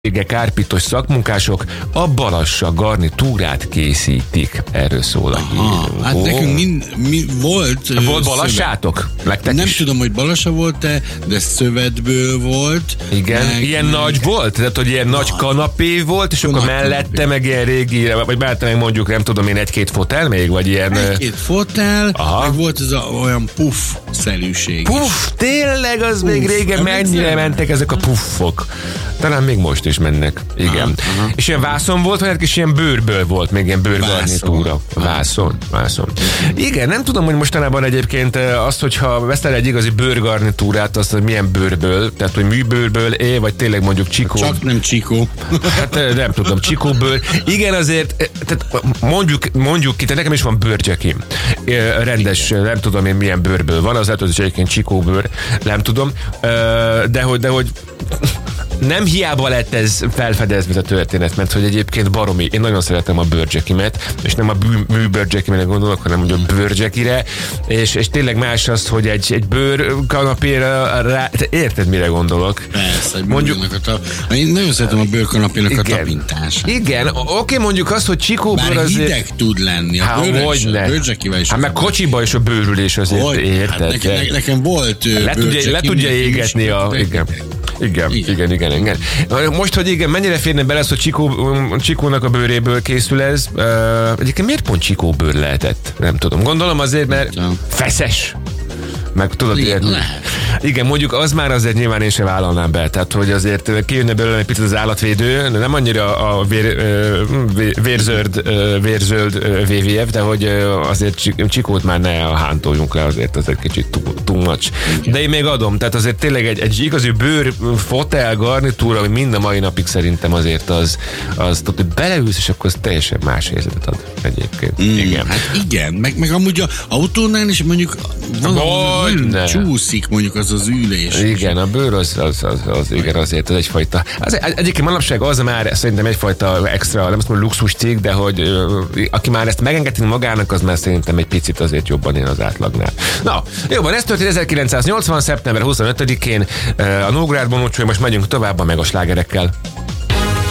kárpitos szakmunkások a Balassa garnitúrát készítik. Erről szól a hír. Hát nekünk volt Volt balassátok? Nem tudom, hogy balassa volt-e, de szövetből volt. Igen, ilyen nagy volt? Tehát, hogy ilyen nagy kanapé volt, és akkor mellette meg ilyen régi, vagy mellette meg mondjuk, nem tudom én, egy-két fotel még, vagy ilyen... Egy-két fotel, meg volt ez olyan puff-szerűség. Puff, tényleg, az még régen mennyire mentek ezek a puffok. Talán még most is mennek. Igen. És ilyen vászon volt, vagy és ilyen bőrből volt, még ilyen bőrgarnitúra. Vászon. Igen, nem tudom, hogy mostanában egyébként azt, hogyha veszel egy igazi bőrgarnitúrát, azt, hogy milyen bőrből, tehát, hogy műbőrből, vagy tényleg mondjuk csikó. Csak nem csikó. Hát nem tudom, csikóbőr. Igen, azért, tehát mondjuk ki, nekem is van bőrcsekim. Rendes, nem tudom én milyen bőrből van, az lehet, hogy egyébként csikóbőr, nem tudom. De hogy nem hiába lett ez felfedezve a történet, mert hogy egyébként baromi. Én nagyon szeretem a bőrcsekimet, és nem a műbőrcsekimre gondolok, hanem a bőrcsekire, és tényleg más az, hogy egy bőrkanapéra érted, mire gondolok? Persze, mondjuk én nagyon szeretem a bőrkanapénak a tapintását. Igen, oké, mondjuk azt, hogy csikóbőr azért... Bár hideg tud lenni, a bőrcsekivel is. Hát meg kocsiba is a bőrülés azért, érted? Hát nekem volt bőrcsekim. Le tudja égetni a... Igen. Most, hogy igen, mennyire férne bele az, hogy Csikónak a bőréből készül ez? Egyébként miért pont Csikóbőr lehetett? Nem tudom. Gondolom azért, mert feszes. Meg tudod, igen, mondjuk az már azért nyilván én sem vállalnám be, tehát hogy azért kijönne belőle egy picit az állatvédő, nem annyira a vérzöld WWF, de hogy azért Csikót már ne hántoljunk le, azért az egy kicsit too much. De én még adom, tehát azért tényleg egy igazi bőr fotel garnitúra, hogy mind a mai napig szerintem azért az tudod, hogy beleülsz, és akkor az teljesen más érzetet ad egyébként. Igen. Hát igen, meg amúgy a autónál is mondjuk csúszik mondjuk az ülés. Igen, a bőr az igen, azért az egyfajta. Egyébként manapság az már szerintem egyfajta extra, nem azt mondom luxus cég, de hogy aki már ezt megengedni magának, az már szerintem egy picit azért jobban él az átlagnál. Na, jóban, ez történt 1980. szeptember 25-én a Nógrád Bonócsúly, most megyünk tovább a megaslágerekkel.